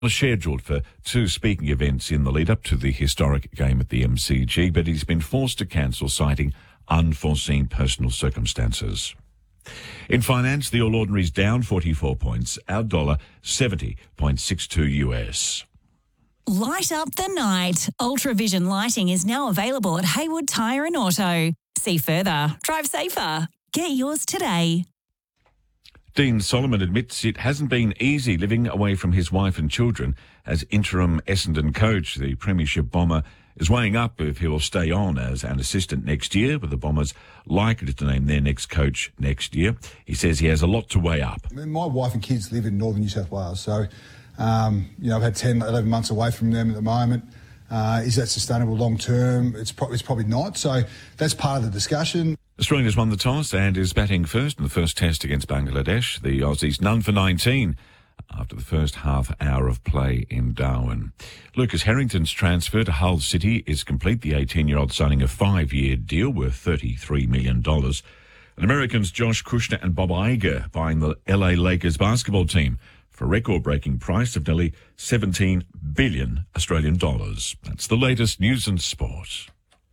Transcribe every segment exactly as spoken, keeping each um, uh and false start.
Scheduled for two speaking events in the lead-up to the historic game at the M C G, but he's been forced to cancel, citing unforeseen personal circumstances. In finance, the All Ordinary's down forty-four points, our dollar seventy point six two U S. Light up the night. Ultravision lighting is now available at Haywood Tyre and Auto. See further. Drive safer. Get yours today. Dean Solomon admits it hasn't been easy living away from his wife and children as interim Essendon coach. The Premiership bomber is weighing up if he will stay on as an assistant next year, with the Bombers likely to name their next coach next year. He says he has a lot to weigh up. I mean, my wife and kids live in northern New South Wales, so um, you know, I've had ten, eleven months away from them at the moment. Uh, is that sustainable long term? It's, pro- it's probably not. So that's part of the discussion. Australia's won the toss and is batting first in the first test against Bangladesh. The Aussies none for nineteen after the first half hour of play in Darwin. Lucas Harrington's transfer to Hull City is complete. The eighteen-year-old signing a five-year deal worth thirty-three million dollars. And Americans Josh Kushner and Bob Iger buying the L A Lakers basketball team for a record-breaking price of nearly seventeen billion Australian dollars. That's the latest news and sport.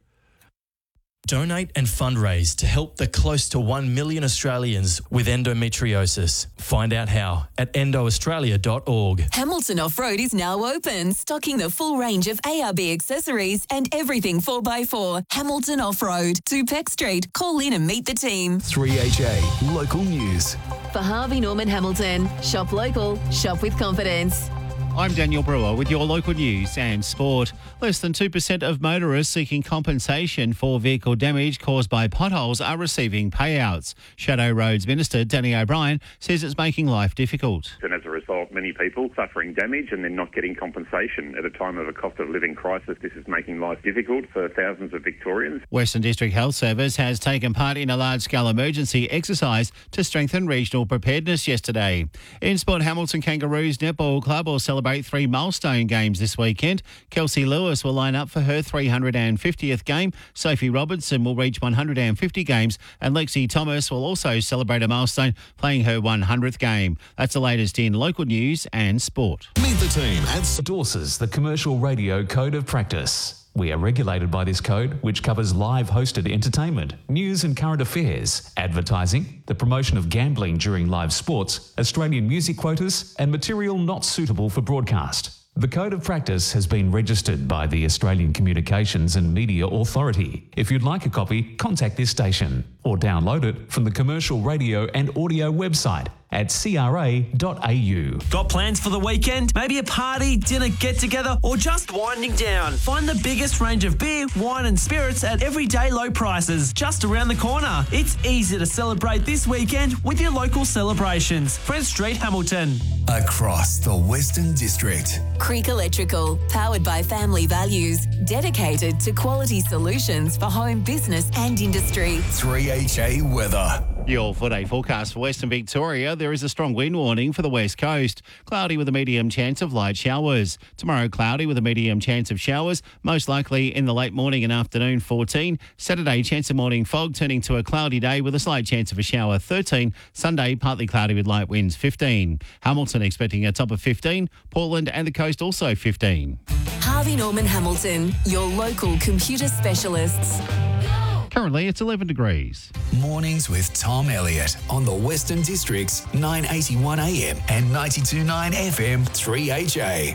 Donate and fundraise to help the close to one million Australians with endometriosis. Find out how at endo australia dot org. Hamilton Off-Road is now open, stocking the full range of A R B accessories and everything four by four. Hamilton Off-Road, two Peck Street. Call in and meet the team. three H A Local News. For Harvey Norman Hamilton, shop local, shop with confidence. I'm Daniel Brewer with your local news and sport. Less than two percent of motorists seeking compensation for vehicle damage caused by potholes are receiving payouts. Shadow Roads Minister Danny O'Brien says it's making life difficult. And as a result, many people suffering damage and then not getting compensation. At a time of a cost of living crisis, this is making life difficult for thousands of Victorians. Western District Health Service has taken part in a large-scale emergency exercise to strengthen regional preparedness yesterday. In sport, Hamilton Kangaroos Netball Club will celebrate three milestone games this weekend. Kelsey Lewis will line up for her three hundred fiftieth game. Sophie Robertson will reach one hundred fifty games, and Lexi Thomas will also celebrate a milestone, playing her one hundredth game. That's the latest in local news and sport. Meet the team at endorses the Commercial Radio Code of Practice. We are regulated by this code, which covers live hosted entertainment, news and current affairs, advertising, the promotion of gambling during live sports, Australian music quotas, and material not suitable for broadcast. The Code of Practice has been registered by the Australian Communications and Media Authority. If you'd like a copy, contact this station or download it from the Commercial Radio and Audio website at c r a dot a u. Got plans for the weekend? Maybe a party, dinner, get-together, or just winding down? Find the biggest range of beer, wine and spirits at everyday low prices just around the corner. It's easy to celebrate this weekend with your local celebrations. Friends Street, Hamilton. Across the Western District. Creek Electrical, powered by family values, dedicated to quality solutions for home, business and industry. three H A weather. Your four-day forecast for Western Victoria. There is a strong wind warning for the west coast. Cloudy with a medium chance of light showers. Tomorrow, cloudy with a medium chance of showers, most likely in the late morning and afternoon, fourteen. Saturday, chance of morning fog turning to a cloudy day with a slight chance of a shower, thirteen. Sunday, partly cloudy with light winds, fifteen. Hamilton expecting a top of fifteen. Portland and the coast also fifteen. Harvey Norman Hamilton, your local computer specialists. Currently, it's eleven degrees. Mornings with Tom Elliott on the Western District's nine eighty-one A M and ninety-two point nine F M three H A.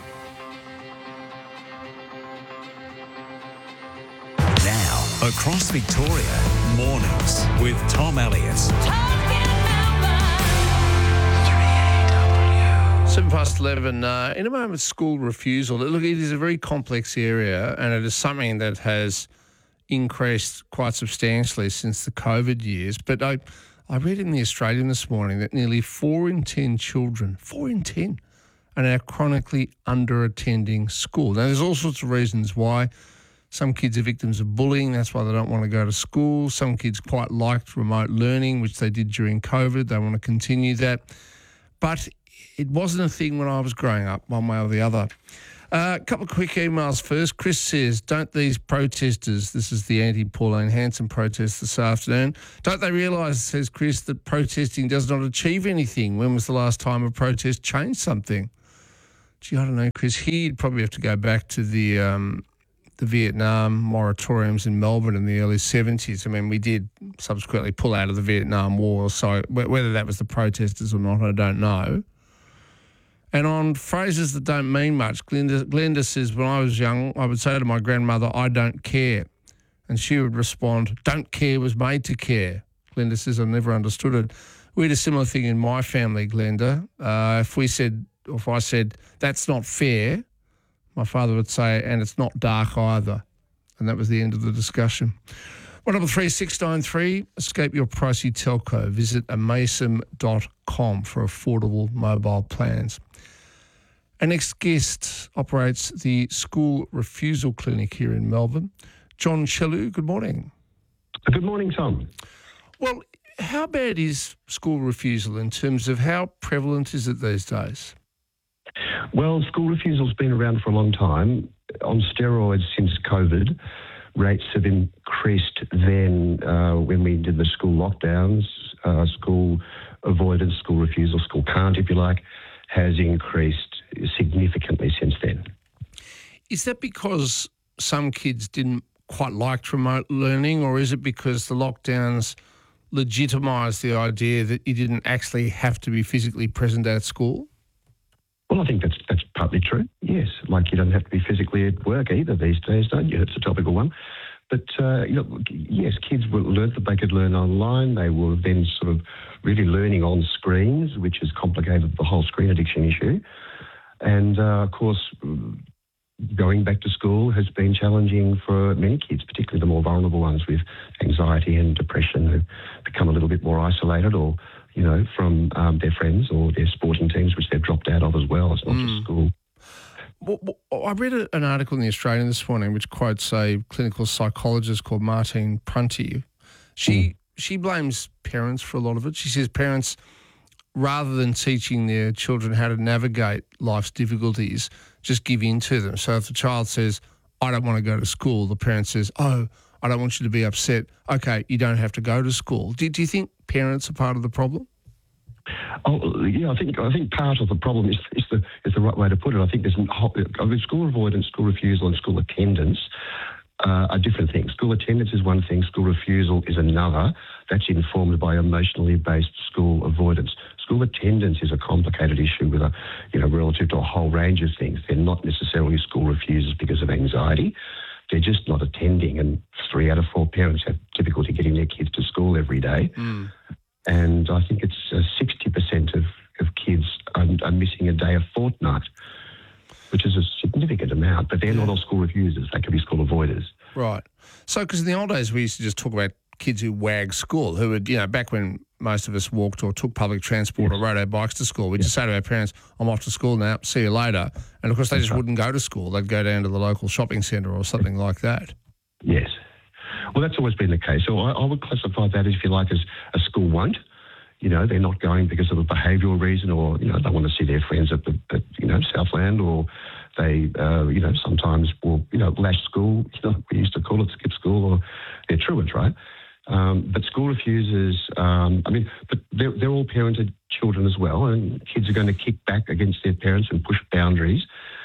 Now, across Victoria, mornings with Tom Elliott. Seven past eleven. Uh, in a moment, school refusal. Look, it is a very complex area, and it is something that has increased quite substantially since the COVID years. But I, I read in the Australian this morning that nearly four in ten children, four in ten, are now chronically under-attending school. Now, there's all sorts of reasons why. Some kids are victims of bullying. That's why they don't want to go to school. Some kids quite liked remote learning, which they did during COVID. They want to continue that. But it wasn't a thing when I was growing up, one way or the other. Uh, a couple of quick emails first. Chris says, don't these protesters, this is the anti-Pauline Hanson protest this afternoon, don't they realise, says Chris, that protesting does not achieve anything? When was the last time a protest changed something? Gee, I don't know, Chris. He'd probably have to go back to the um, the Vietnam moratoriums in Melbourne in the early seventies. I mean, we did subsequently pull out of the Vietnam War, so whether that was the protesters or not, I don't know. And on phrases that don't mean much, Glenda, Glenda says, when I was young, I would say to my grandmother, I don't care. And she would respond, don't care was made to care. Glenda says, I never understood it. We had a similar thing in my family, Glenda. Uh, if we said, or if I said, that's not fair, my father would say, and it's not dark either. And that was the end of the discussion. one double three six nine three, escape your pricey telco. Visit amaysim dot com for affordable mobile plans. Our next guest operates the School Refusal Clinic here in Melbourne. John Chellew, good morning. Good morning, Tom. Well, how bad is school refusal in terms of how prevalent is it these days? Well, school refusal's been around for a long time. On steroids since COVID. Rates have increased then uh, when we did the school lockdowns, uh, school avoidance, school refusal, school can't, if you like, has increased significantly since then. Is that because some kids didn't quite like remote learning, or is it because the lockdowns legitimised the idea that you didn't actually have to be physically present at school? Well, I think that's that's partly true, yes. Like you don't have to be physically at work either these days, don't you? It's a topical one. But, uh, you know, yes, kids learned that they could learn online. They were then sort of really learning on screens, which has complicated the whole screen addiction issue. And, uh, of course, going back to school has been challenging for many kids, particularly the more vulnerable ones with anxiety and depression who become a little bit more isolated or, you know, from um, their friends or their sporting teams, which they've dropped out of as well. It's not mm. just school. Well, I read an article in The Australian this morning which quotes a clinical psychologist called Martine Prunty. She mm. she blames parents for a lot of it. She says parents, rather than teaching their children how to navigate life's difficulties, just give in to them. So if the child says, I don't want to go to school, the parent says, oh, I don't want you to be upset. Okay, you don't have to go to school. Do, do you think parents are part of the problem? Oh, yeah, I think I think part of the problem is, is the is the right way to put it. I think there's I mean, school avoidance, school refusal, and school attendance uh, are different things. School attendance is one thing. School refusal is another. That's informed by emotionally based school avoidance. School attendance is a complicated issue with a you know relative to a whole range of things. They're not necessarily school refusers because of anxiety. They're just not attending, and three out of four parents have difficulty getting their kids to school every day. Mm. And I think it's uh, sixty percent of, of kids are, are missing a day a fortnight, which is a significant amount, but they're not all school refusers. They could be school avoiders. Right. So, because in the old days, we used to just talk about kids who wagged school, who would, you know, back when most of us walked or took public transport yes. or rode our bikes to school, we'd yes. just say to our parents, I'm off to school now, see you later. And, of course, they That's just right. wouldn't go to school. They'd go down to the local shopping centre or something like that. Yes. Well, that's always been the case. So I, I would classify that, if you like, as a school won't. You know, they're not going because of a behavioural reason, or, you know, they want to see their friends at, the, at you know, Southland, or they, uh, you know, sometimes will, you know, lash school. You know, we used to call it skip school, or they're truants, right? Um, but school refusers, um, I mean, but they're, they're all parented children as well, and kids are going to kick back against their parents and push boundaries.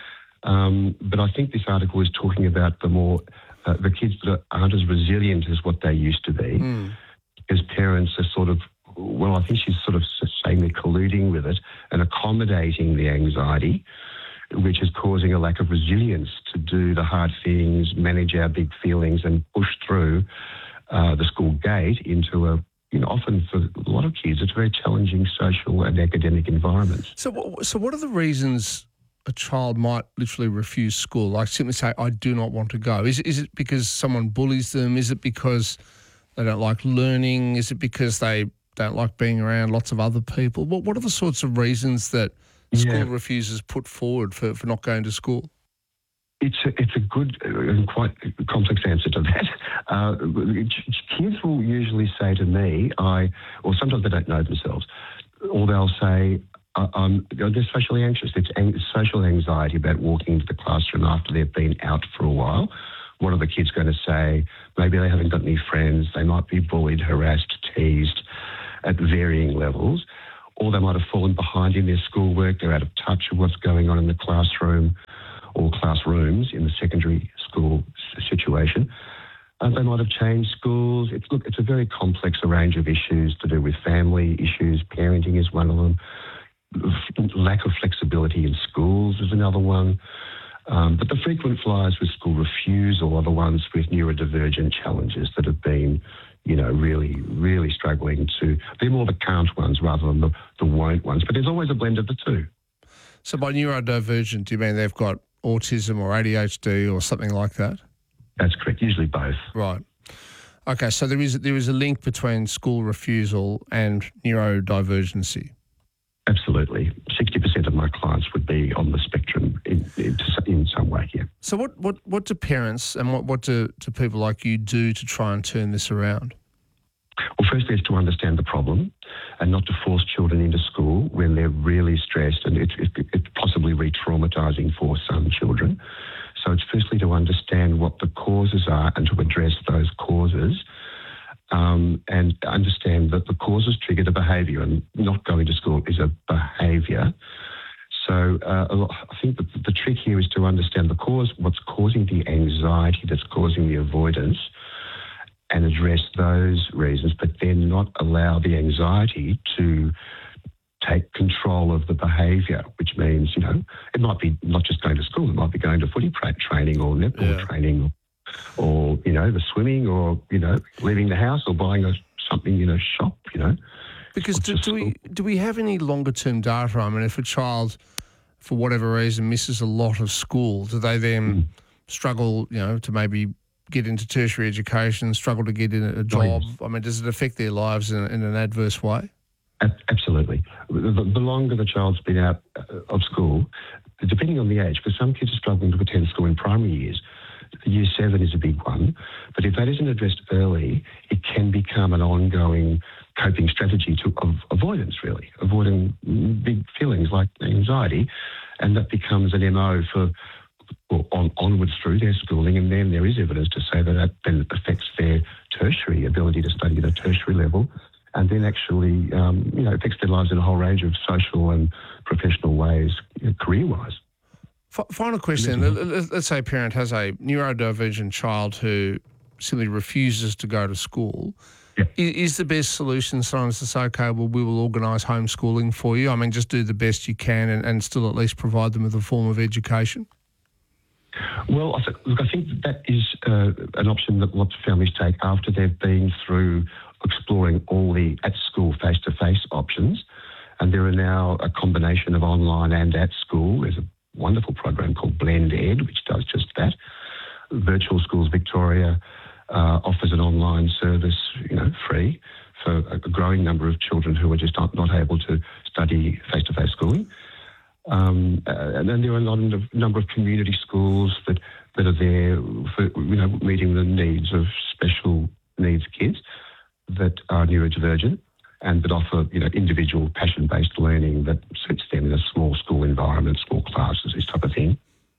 Um, but I think this article is talking about the more... Uh, the kids that aren't as resilient as what they used to be, mm. because parents are sort of, well, I think she's sort of saying they're colluding with it and accommodating the anxiety, which is causing a lack of resilience to do the hard things, manage our big feelings, and push through uh, the school gate into a, you know, often for a lot of kids, it's a very challenging social and academic environment. So, so what are the reasons a child might literally refuse school, like simply say, I do not want to go? Is, is it because someone bullies them? Is it because they don't like learning? Is it because they don't like being around lots of other people? What What are the sorts of reasons that school yeah. refusers put forward for, for not going to school? It's a, it's a good and quite complex answer to that. Uh, kids will usually say to me, I, or sometimes they don't know themselves, or they'll say, Um, they're socially anxious. It's ang- social anxiety about walking into the classroom after they've been out for a while. What are the kids going to say? Maybe they haven't got any friends. They might be bullied, harassed, teased at varying levels. or they might have fallen behind in their schoolwork. They're out of touch with what's going on in the classroom or classrooms in the secondary school situation. Uh, they might have changed schools. It's, look, it's a very complex range of issues to do with family issues. Parenting is one of them. Lack of flexibility in schools is another one. Um, but the frequent flyers with school refusal are the ones with neurodivergent challenges that have been, you know, really, really struggling to... They're more the can't ones rather than the, the won't ones. But there's always a blend of the two. So by neurodivergent, do you mean they've got autism or A D H D or something like that? That's correct, usually both. Right. Okay, so there is there is a link between school refusal and neurodivergency. Absolutely. sixty percent of my clients would be on the spectrum in, in, in some way, yeah. So what, what, what do parents and what, what do, do people like you do to try and turn this around? Well, firstly, is to understand the problem and not to force children into school when they're really stressed, and it's, it, it's possibly re-traumatising for some children. So it's firstly to understand what the causes are and to address those causes, um, and understand that the causes trigger the behaviour, and not going to school is a behaviour. So uh, a lot, I think that the trick here is to understand the cause, what's causing the anxiety that's causing the avoidance, and address those reasons, but then not allow the anxiety to take control of the behaviour, which means, you know, it might be not just going to school, it might be going to footy pra- training or netball yeah. training or, or, you know, the swimming or, you know, leaving the house or buying a, something in a shop, you know. Because do, do we do we have any longer-term data? I mean, if a child, for whatever reason, misses a lot of school, do they then mm. struggle, you know, to maybe get into tertiary education, struggle to get in a job? Oh, yes. I mean, does it affect their lives in, in an adverse way? Absolutely. The, the longer the child's been out of school, depending on the age, because some kids are struggling to attend school in primary years. Year seven is a big one, but if that isn't addressed early, it can become an ongoing coping strategy to of avoidance, really, avoiding big feelings like anxiety, and that becomes an M O for well, on, onwards through their schooling, and then there is evidence to say that that then affects their tertiary ability to study at a tertiary level, and then actually, um, you know, affects their lives in a whole range of social and professional ways, you know, career-wise. F- final question. Yes, let's say a parent has a neurodivergent child who simply refuses to go to school. Yeah. Is, is the best solution sometimes to say, okay, well, we will organise homeschooling for you? I mean, just do the best you can and, and still at least provide them with a form of education? Well, I th- look, I think that is uh, an option that lots of families take after they've been through exploring all the at-school face-to-face options. And there are now a combination of online and at school. There's a wonderful program called Blend Ed, which does just that. Virtual Schools Victoria uh, offers an online service, you know, free for a growing number of children who are just not, not able to study face-to-face schooling. Um, and then there are a lot of number of community schools that, that are there for, you know, meeting the needs of special needs kids that are neurodivergent and that offer, you know, individual passion-based learning that suits them in a small school environment, small classes, this type of thing.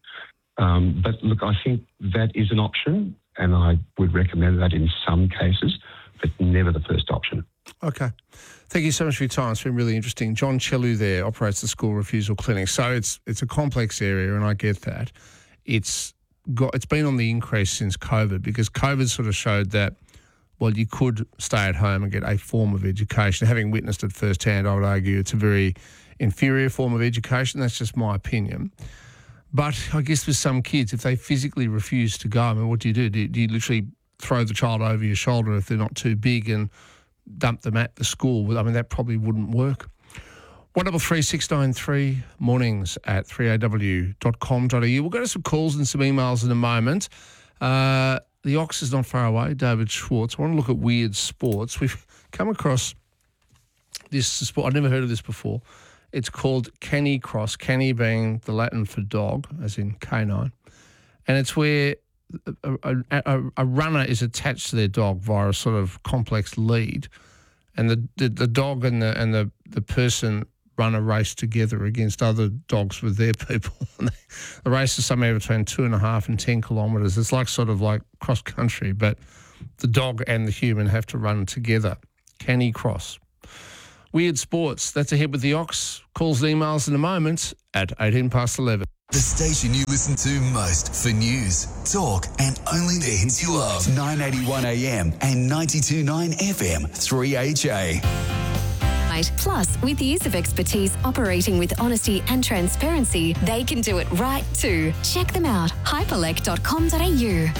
Um, but look, I think that is an option, and I would recommend that in some cases, but never the first option. Okay. Thank you so much for your time. It's been really interesting. John Chellew there operates the School Refusal Clinic. So it's it's a complex area, and I get that. It's got it's been on the increase since COVID, because COVID sort of showed that, well, you could stay at home and get a form of education. Having witnessed it firsthand, I would argue it's a very inferior form of education. That's just my opinion. But I guess with some kids, if they physically refuse to go, I mean, what do you do? Do you, do you literally throw the child over your shoulder if they're not too big and dump them at the school? I mean, that probably wouldn't work. one double three six nine three mornings at three a w dot com dot a u. We'll go to some calls and some emails in a moment. Uh, the Ox is not far away, David Schwartz. I want to look at weird sports. We've come across this sport. I've never heard of this before. It's called canicross, cani being the Latin for dog, as in canine. And it's where a, a, a, a runner is attached to their dog via a sort of complex lead, and the, the, the dog and the and the, the person run a race together against other dogs with their people. The race is somewhere between two and a half and ten kilometres. It's like sort of like cross country, but the dog and the human have to run together. Canicross. Weird Sports, that's Ahead with the Ox. Calls and emails in a moment at eighteen past eleven. The station you listen to most for news, talk, and only the hits you love. nine eighty-one A M and ninety-two point nine F M, three H A. Plus, with years of expertise operating with honesty and transparency, they can do it right too. Check them out. hyperlec dot com dot a u.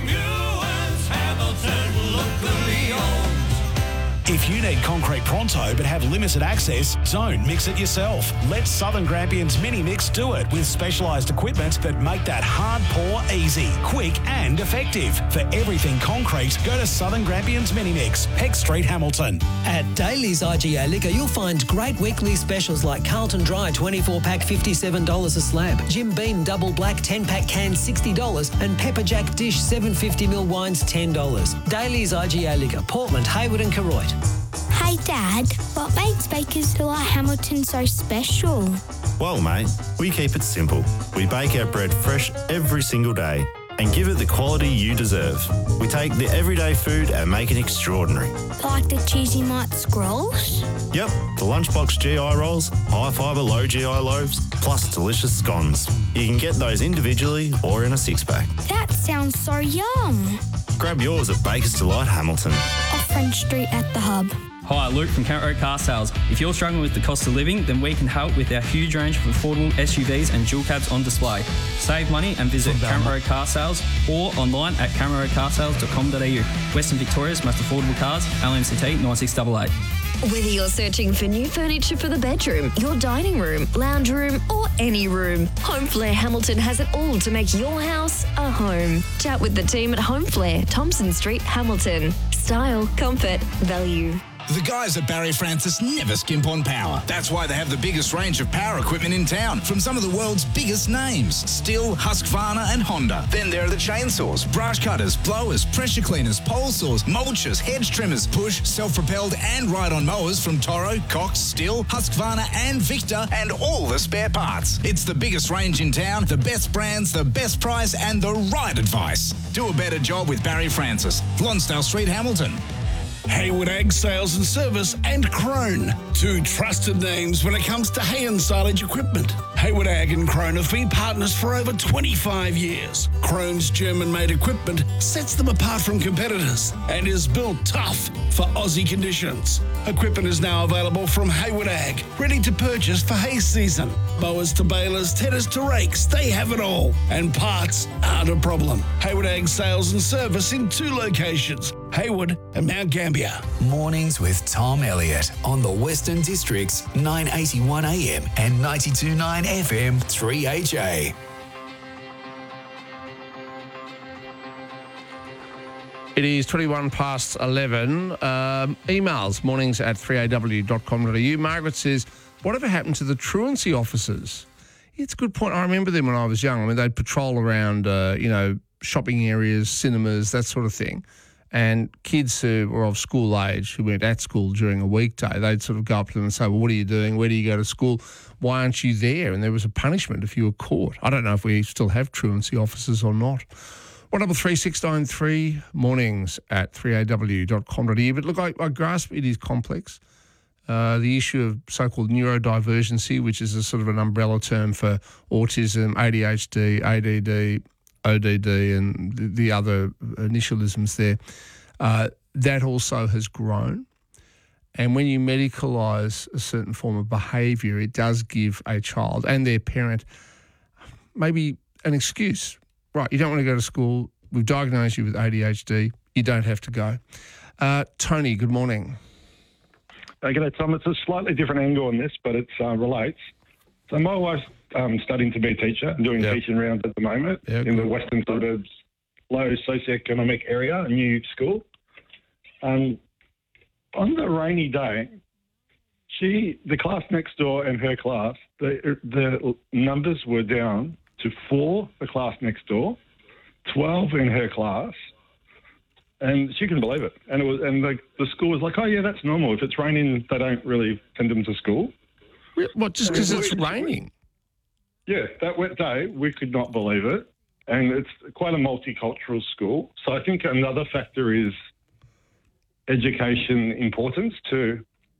If you need concrete pronto but have limited access, don't mix it yourself. Let Southern Grampians Mini Mix do it with specialised equipment that make that hard pour easy, quick and effective. For everything concrete, go to Southern Grampians Mini Mix, Peck Street, Hamilton. At Daly's I G A Liquor, you'll find great weekly specials like Carlton Dry twenty-four pack fifty-seven dollars a slab, Jim Beam Double Black ten pack can sixty dollars and Pepper Jack Dish seven hundred fifty milliliter wines ten dollars. Daly's I G A Liquor, Portland, Hayward and Koroit. Hey Dad, what makes Bakers Delight Hamilton so special? Well mate, we keep it simple. We bake our bread fresh every single day and give it the quality you deserve. We take the everyday food and make it extraordinary. Like the cheesy mite scrolls? Yep, the lunchbox G I rolls, high fibre low G I loaves, plus delicious scones. You can get those individually or in a six pack. That sounds so yum. Grab yours at Bakers Delight Hamilton. Off French Street at the Hub. Hi, Luke from Kent Road Car Sales. If you're struggling with the cost of living, then we can help with our huge range of affordable S U Vs and dual cabs on display. Save money and visit Kent Road Car Sales or online at kent road car sales dot com dot a u. Western Victoria's most affordable cars, L M C T nine six eight eight. Whether you're searching for new furniture for the bedroom, your dining room, lounge room, or any room, Home Flair Hamilton has it all to make your house a home. Chat with the team at Home Flair, Thompson Street, Hamilton. Style, comfort, value. The guys at Barry Francis never skimp on power. That's why they have the biggest range of power equipment in town from some of the world's biggest names: Stihl, Husqvarna and Honda. Then there are the chainsaws, brush cutters, blowers, pressure cleaners, pole saws, mulchers, hedge trimmers, push, self-propelled and ride-on mowers from Toro, Cox, Stihl, Husqvarna and Victor, and all the spare parts. It's the biggest range in town, the best brands, the best price and the right advice. Do a better job with Barry Francis. Lonsdale Street, Hamilton. Hayward Ag Sales and Service and Crone, two trusted names when it comes to hay and silage equipment. Hayward Ag and Crone have been partners for over twenty-five years. Crone's German-made equipment sets them apart from competitors and is built tough for Aussie conditions. Equipment is now available from Hayward Ag, ready to purchase for hay season. Mowers to balers, tedders to rakes, they have it all. And parts aren't a problem. Hayward Ag Sales and Service in two locations, Hayward and Mount Gambier. Mornings with Tom Elliott on the Western District's nine eighty-one A M and ninety-two point nine F M, three H A. It is twenty-one past eleven. Um, emails, mornings at three a w dot com dot a u. Margaret says, whatever happened to the truancy officers? It's a good point. I remember them when I was young. I mean, they'd patrol around, uh, you know, shopping areas, cinemas, that sort of thing. And kids who were of school age, who went at school during a weekday, they'd sort of go up to them and say, well, what are you doing? Where do you go to school? Why aren't you there? And there was a punishment if you were caught. I don't know if we still have truancy officers or not. one double three six nine three, mornings at three a w dot com dot a u. But look, I, I grasp it is complex. Uh, the issue of so-called neurodivergency, which is a sort of an umbrella term for autism, A D H D, A D D, O D D and the, the other initialisms there, uh, that also has grown. And when you medicalise a certain form of behaviour, it does give a child and their parent maybe an excuse. Right, you don't want to go to school. We've diagnosed you with A D H D. You don't have to go. Uh, Tony, good morning. Uh, g'day, Tom. It's a slightly different angle on this, but it uh, relates. So my wife's um, studying to be a teacher and doing yep. teaching rounds at the moment yep. in the western suburbs, low socioeconomic area, a new school. Um, on the rainy day, she, the class next door and her class, the, the numbers were down to four, the class next door, twelve in her class, and she couldn't believe it. And it was, and the, the school was like, oh, yeah, that's normal. If it's raining, they don't really send them to school. What, just because it's raining? Yeah, that wet day, we could not believe it. And it's quite a multicultural school. So I think another factor is education importance to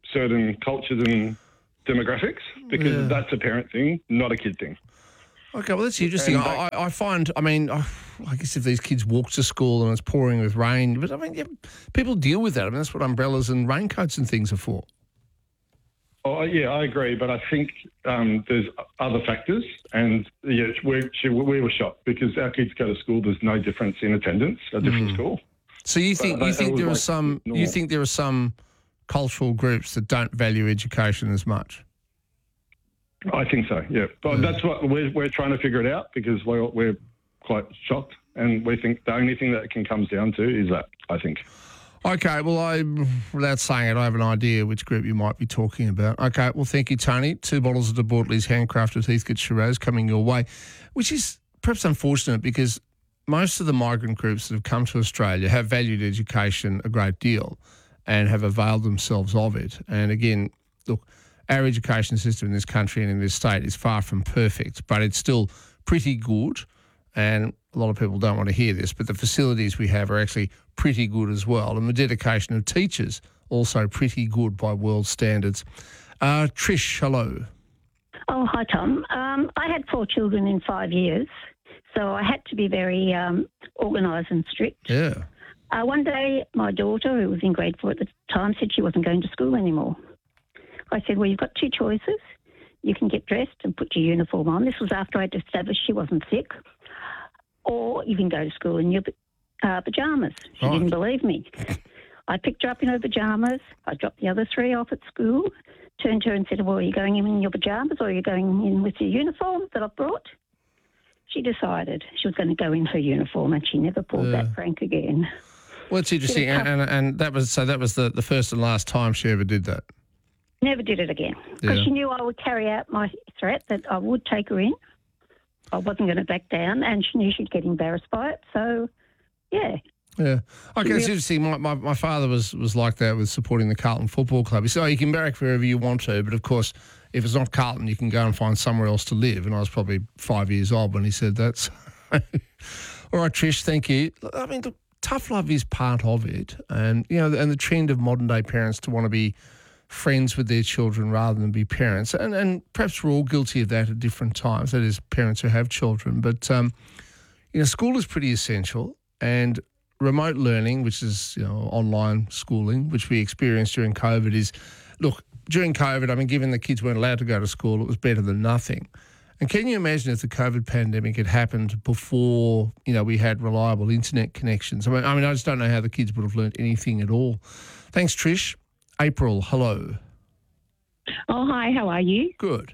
certain cultures and demographics because Yeah. that's a parent thing, not a kid thing. Okay, well, that's interesting. And I, I find, I mean, I I guess if these kids walk to school and it's pouring with rain, but I mean, yeah, people deal with that. I mean, that's what umbrellas and raincoats and things are for. Oh, yeah, I agree, but I think um, there's other factors, and yeah, we we were shocked because our kids go to school. There's no difference in attendance at different Mm. school. So you think But you that- think that there are was like some you normal. think there are some cultural groups that don't value education as much? I think so, yeah. But Yeah. that's what we're we're trying to figure it out because we're we're quite shocked, and we think the only thing that it can comes down to is that. I think. Okay, well, I, without saying it, I have an idea which group you might be talking about. Okay, well, thank you, Tony. Two bottles of De Bortley's handcrafted Heathcote Shiraz coming your way, which is perhaps unfortunate because most of the migrant groups that have come to Australia have valued education a great deal and have availed themselves of it. And again, look, our education system in this country and in this state is far from perfect, but it's still pretty good. And a lot of people don't want to hear this, but the facilities we have are actually pretty good as well. And the dedication of teachers also pretty good by world standards. Uh, Trish, hello. Oh, hi, Tom. Um, I had four children in five years, so I had to be very um, organised and strict. Yeah. Uh, one day, my daughter, who was in grade four at the time, said she wasn't going to school anymore. I said, well, you've got two choices. You can get dressed and put your uniform on. This was after I'd established she wasn't sick. Or you can go to school in your uh, pyjamas. She Right. didn't believe me. I picked her up in her pyjamas. I dropped the other three off at school, turned to her and said, well, are you going in in your pyjamas or are you going in with your uniform that I brought? She decided she was going to go in her uniform and she never pulled Yeah. that prank again. Well, it's interesting. Bit of And, and, and that was so that was the, the first and last time she ever did that. Never did it again because Yeah. she knew I would carry out my threat that I would take her in. I wasn't going to back down and she knew she'd get embarrassed by it. So, yeah. Yeah. Okay, Yeah. it's interesting. My, my, my father was, was like that with supporting the Carlton Football Club. He said, oh, you can barrack wherever you want to, but of course, if it's not Carlton, you can go and find somewhere else to live. And I was probably five years old when he said that. So. All right, Trish, thank you. I mean, the tough love is part of it. And, you know, and the trend of modern day parents to want to be friends with their children rather than be parents. And, and perhaps we're all guilty of that at different times. That is, parents who have children. But, um, you know, school is pretty essential. And remote learning, which is, you know, online schooling, which we experienced during COVID is, look, during COVID, I mean, given the kids weren't allowed to go to school, it was better than nothing. And can you imagine if the COVID pandemic had happened before, you know, we had reliable internet connections? I mean, I mean, I just don't know how the kids would have learnt anything at all. Thanks, Trish. April, hello. Oh, hi, how are you? Good.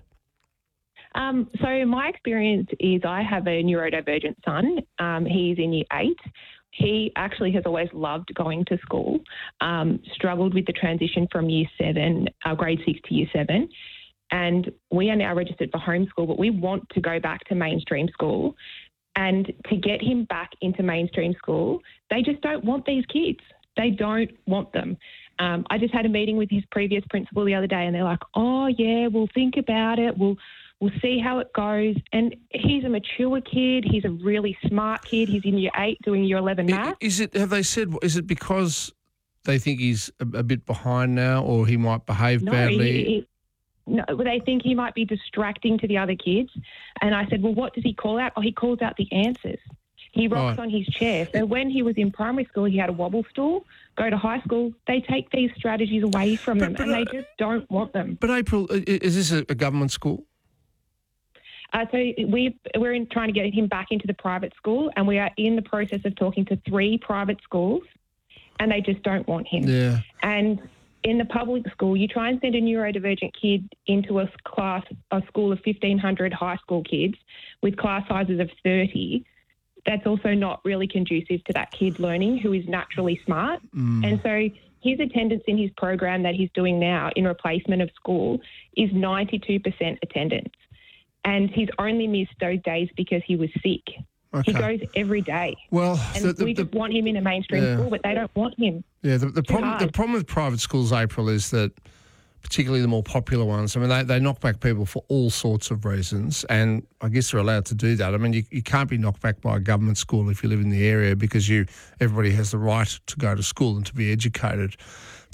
Um, so my experience is I have a neurodivergent son. Um, he's in year eight. He actually has always loved going to school, um, struggled with the transition from year seven, uh, grade six to year seven. And we are now registered for homeschool, but we want to go back to mainstream school. And to get him back into mainstream school, they just don't want these kids. They don't want them. Um, I just had a meeting with his previous principal the other day and they're like, oh, yeah, we'll think about it. We'll we'll see how it goes. And he's a mature kid. He's a really smart kid. He's in year eight doing year eleven maths. Is it, have they said, is it because they think he's a, a bit behind now or he might behave No, badly? he, he, no, they think he might be distracting to the other kids. And I said, well, what does he call out? Oh, he calls out the answers. He rocks Right. on his chair. So when he was in primary school, he had a wobble stool. Go to high school, they take these strategies away from them and they just don't want them. But April, i- is this a, a government school? Uh, so we, we're in trying to get him back into the private school and we are in the process of talking to three private schools and they just don't want him. Yeah. And in the public school, you try and send a neurodivergent kid into a class, a school of fifteen hundred high school kids with class sizes of thirty. That's also not really conducive to that kid learning who is naturally smart. Mm. And so his attendance in his program that he's doing now in replacement of school is ninety-two percent attendance. And he's only missed those days because he was sick. He Okay. goes every day. Well, And the- the- we just want him in a mainstream Yeah. school, but they don't want him. Yeah, the, the Too problem the hard. problem with private schools, April, is that particularly the more popular ones, I mean, they, they knock back people for all sorts of reasons, and I guess they're allowed to do that. I mean, you, you can't be knocked back by a government school if you live in the area because you everybody has the right to go to school and to be educated.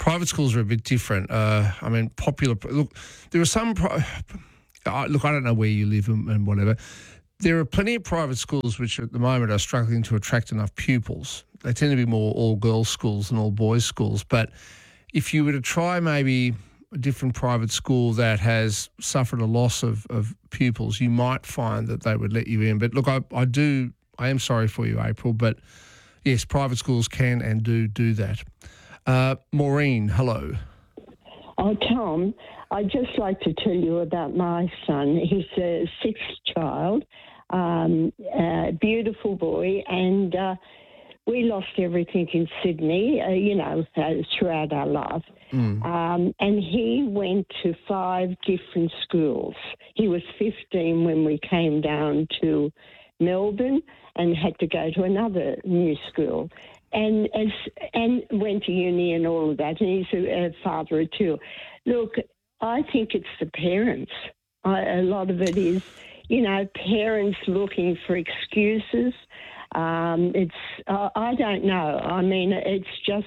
private schools are a bit different. Uh, I mean, popular. Look, there are some. Pri- uh, look, I don't know where you live and, and whatever. There are plenty of private schools which at the moment are struggling to attract enough pupils. They tend to be more all-girls schools than all-boys schools. But if you were to try maybe a different private school that has suffered a loss of, of pupils, you might find that they would let you in. But look, I, I do, I am sorry for you, April, but yes, private schools can and do do that. Uh, Maureen, hello. Oh, Tom, I'd just like to tell you about my son. He's a sixth child, um, a beautiful boy, and uh, we lost everything in Sydney, uh, you know, uh, throughout our life. Mm. Um, and he went to five different schools. He was fifteen when we came down to Melbourne and had to go to another new school. And as, and went to uni and all of that, and he's a, a father of two. Look, I think it's the parents. I, a lot of it is, you know, parents looking for excuses. Um, it's uh, I don't know. I mean, it's just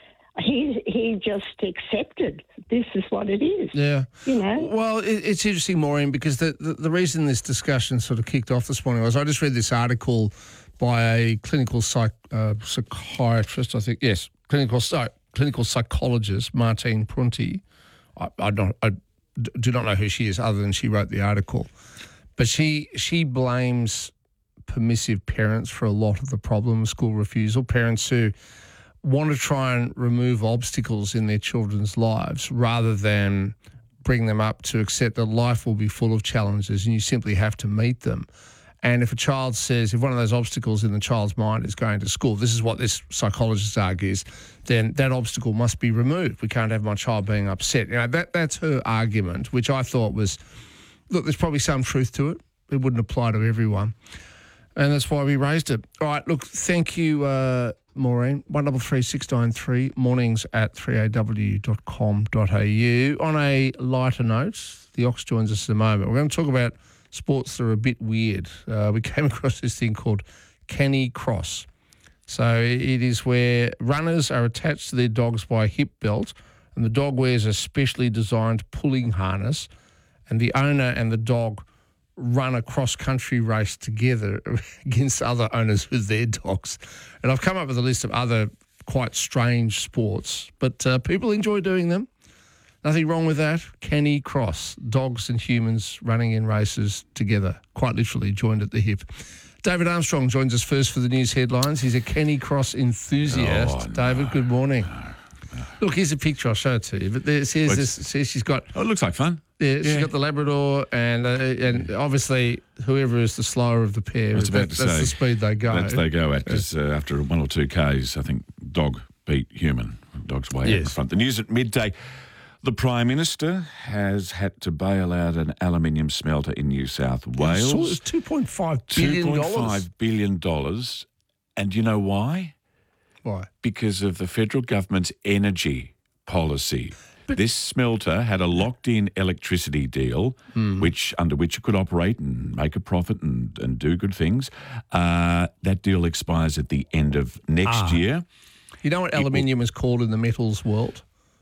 he he just accepted this is what it is. Yeah, you know. Well, it, it's interesting, Maureen, because the, the the reason this discussion sort of kicked off this morning was I just read this article by a clinical psych, uh, psychiatrist, I think, yes, clinical sorry, clinical psychologist, Martine Prunty. I, I, don't, I do not know who she is other than she wrote the article. But she she blames permissive parents for a lot of the problem of school refusal, parents who want to try and remove obstacles in their children's lives rather than bring them up to accept that life will be full of challenges and you simply have to meet them. And if a child says, if one of those obstacles in the child's mind is going to school, this is what this psychologist argues, then that obstacle must be removed. We can't have my child being upset. You know, that that's her argument, which I thought was, look, there's probably some truth to it. It wouldn't apply to everyone. And that's why we raised it. All right, look, thank you, uh, Maureen. one double three six nine three, mornings at three a w dot com dot a u. On a lighter note, the Ox joins us in a moment. We're going to talk about sports that are a bit weird. Uh, we came across this thing called Canicross. So it is where runners are attached to their dogs by a hip belt and the dog wears a specially designed pulling harness and the owner and the dog run a cross-country race together against other owners with their dogs. And I've come up with a list of other quite strange sports, but uh, people enjoy doing them. Nothing wrong with that. Canicross, dogs and humans running in races together, quite literally joined at the hip. David Armstrong joins us first for the news headlines. He's a Canicross enthusiast. Oh, no. David, good morning. No, no. Look, here's a picture. I'll show it to you. But there's, here's this. See, she's got. Oh, it looks like fun. Yeah, she's yeah. got the Labrador, and uh, and obviously whoever is the slower of the pair, that, that's say, the speed they go. That's they go at. Because uh, after one or two Ks, I think dog beat human. Dog's way yes. out the front. The news at midday. The Prime Minister has had to bail out an aluminium smelter in New South Wales. So it's two point five billion dollars. two point five billion dollars. And you know why? Why? Because of the federal government's energy policy. But this smelter had a locked-in electricity deal, mm. which under which it could operate and make a profit and, and do good things. Uh, that deal expires at the end of next ah. year. You know what it aluminium will, is called in the metals world?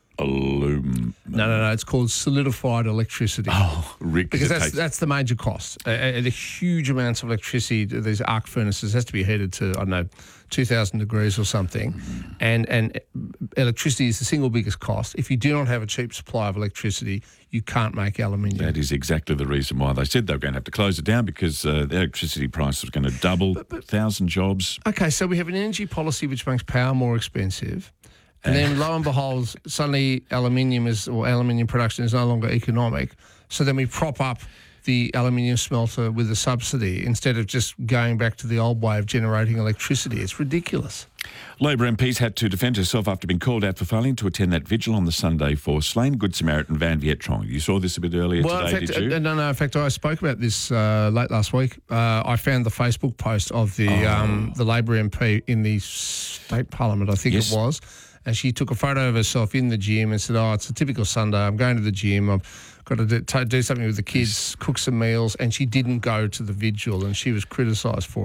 Alum. No, no, no. It's called solidified electricity. Oh, Rick, because that's that's the major cost. Uh, uh, the huge amounts of electricity. These arc furnaces has to be heated to I don't know two thousand degrees or something, mm. and and electricity is the single biggest cost. If you do not have a cheap supply of electricity, you can't make aluminium. That is exactly the reason why they said they were going to have to close it down because uh, the electricity price was going to double, but, but, thousand jobs. Okay, so we have an energy policy which makes power more expensive. And then, lo and behold, suddenly aluminium is or aluminium production is no longer economic. So then we prop up the aluminium smelter with a subsidy instead of just going back to the old way of generating electricity. It's ridiculous. Labor M Ps had to defend herself after being called out for failing to attend that vigil on the Sunday for slain Good Samaritan Van Viet Trong. You saw this a bit earlier well, today, in fact, did you? Uh, no, no. In fact, I spoke about this uh, late last week. Uh, I found the Facebook post of the oh. um, the Labor M P in the state parliament, I think yes. it was. And she took a photo of herself in the gym and said, oh, it's a typical Sunday. I'm going to the gym. I've got to do, to do something with the kids, cook some meals. And she didn't go to the vigil and she was criticised for it.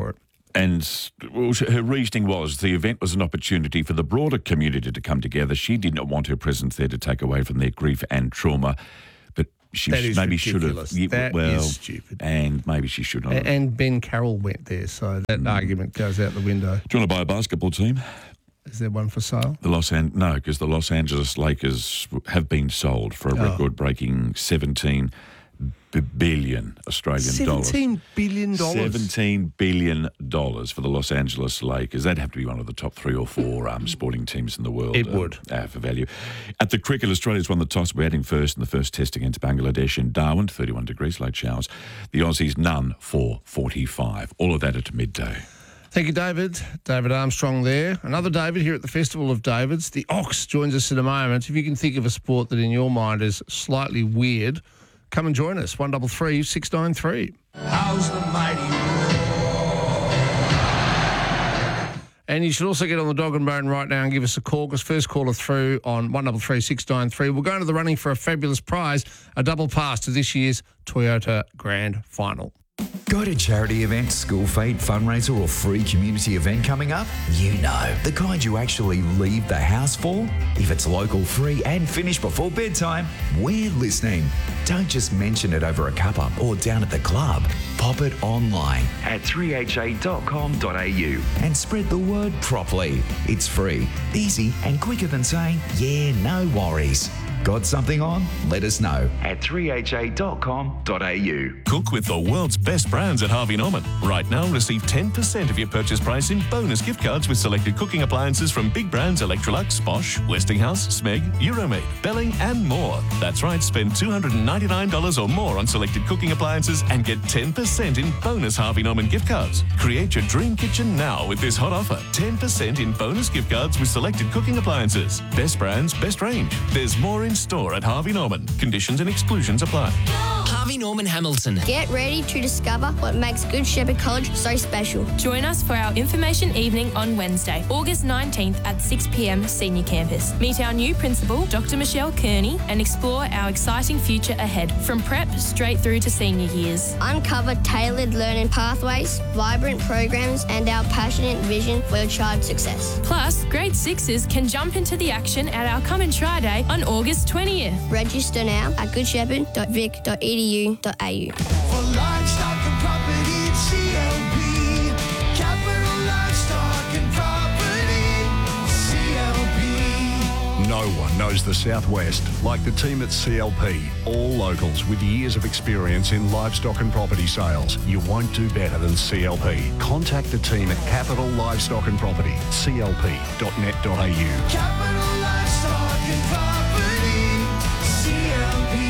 And well, her reasoning was the event was an opportunity for the broader community to come together. She did not want her presence there to take away from their grief and trauma. But she That is maybe should have. ridiculous. That well, is stupid. And maybe she should not. A- And Ben Carroll went there, so that argument goes out the window. Do you want to buy a basketball team? Is there one for sale? The Los An- no, because the Los Angeles Lakers have been sold for a Oh. record-breaking seventeen b- billion Australian dollars. seventeen billion dollars. Seventeen billion dollars for the Los Angeles Lakers. They'd have to be one of the top three or four um, sporting teams in the world. It uh, would. Uh, for value. At the cricket, Australia's won the toss, batting first in the first test against Bangladesh in Darwin, thirty-one degrees, late showers. The Aussies none for forty-five. All of that at midday. Thank you, David. David Armstrong there. Another David here at the Festival of Davids. The Ox joins us in a moment. If you can think of a sport that in your mind is slightly weird, come and join us. one double three six nine three. How's the mighty And you should also get on the dog and bone right now and give us a call, because first caller through on one double three six nine three. We'll go into the running for a fabulous prize, a double pass to this year's Toyota Grand Final. Got a charity event, school feed, fundraiser or free community event coming up? You know, the kind you actually leave the house for? If it's local, free and finished before bedtime, we're listening. Don't just mention it over a cuppa or down at the club. Pop it online at three h a dot com dot a u and spread the word properly. It's free, easy and quicker than saying, yeah, no worries. Got something on? Let us know at three h a dot com dot a u. Cook with the world's best brands at Harvey Norman. Right now, receive ten percent of your purchase price in bonus gift cards with selected cooking appliances from big brands Electrolux, Bosch, Westinghouse, Smeg, Euromade, Belling and more. That's right, spend two hundred ninety-nine dollars or more on selected cooking appliances and get ten percent in bonus Harvey Norman gift cards. Create your dream kitchen now with this hot offer. ten percent in bonus gift cards with selected cooking appliances. Best brands, best range. There's more in store at Harvey Norman. Conditions and exclusions apply. Harvey Norman Hamilton. Get ready to discover what makes Good Shepherd College so special. Join us for our information evening on Wednesday, August nineteenth at six p m Senior Campus. Meet our new principal, Doctor Michelle Kearney, and explore our exciting future ahead, from prep straight through to senior years. Uncover tailored learning pathways, vibrant programs, and our passionate vision for your child's success. Plus, grade sixes can jump into the action at our Come and Try Day on August twentieth. Register now at good shepherd dot vic dot e d u dot a u. For livestock and property, it's C L P. Capital Livestock and Property, C L P. No one knows the Southwest like the team at C L P. All locals with years of experience in livestock and property sales. You won't do better than C L P. Contact the team at Capital Livestock and Property, c l p dot net dot a u. Capital Livestock and Property, C L P.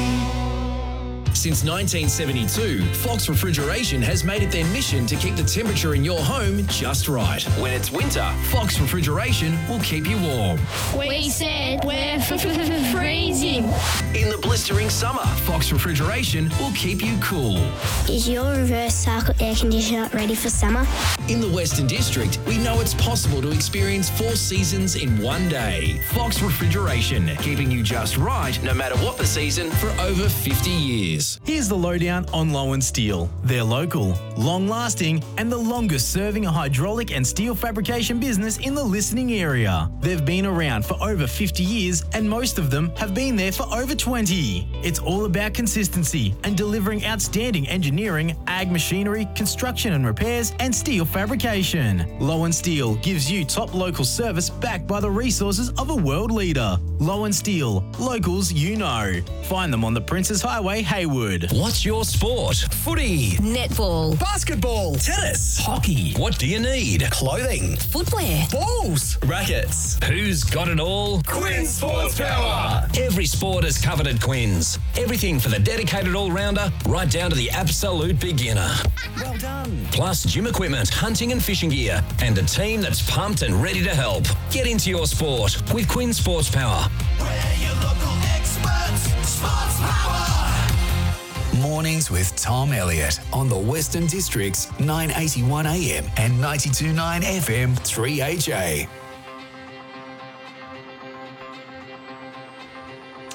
Since nineteen seventy-two, Fox Refrigeration has made it their mission to keep the temperature in your home just right. When it's winter, Fox Refrigeration will keep you warm. We said we're freezing. In the blistering summer, Fox Refrigeration will keep you cool. Is your reverse cycle air conditioner ready for summer? In the Western District, we know it's possible to experience four seasons in one day. Fox Refrigeration, keeping you just right no matter what the season for over fifty years. Here's the lowdown on Lowen Steel. They're local, long-lasting, and the longest-serving hydraulic and steel fabrication business in the listening area. They've been around for over fifty years, and most of them have been there for over twenty. It's all about consistency and delivering outstanding engineering, ag machinery, construction and repairs, and steel fabrication. Lowen Steel gives you top local service backed by the resources of a world leader. Lowen Steel, locals you know. Find them on the Princes Highway, Haywood. What's your sport? Footy, Netball, basketball, tennis, hockey. What do you need? Clothing, footwear, balls, rackets. Who's got it all? Quinn Sports Power. Every sport is covered at Quinn's. Everything for the dedicated all-rounder, right down to the absolute beginner. Well done. Plus gym equipment, hunting and fishing gear, and a team that's pumped and ready to help. Get into your sport with Quinn Sports Power. We're your local experts, Sports Power. Mornings with Tom Elliott on the Western District's nine eighty-one A M and ninety-two point nine F M three H A.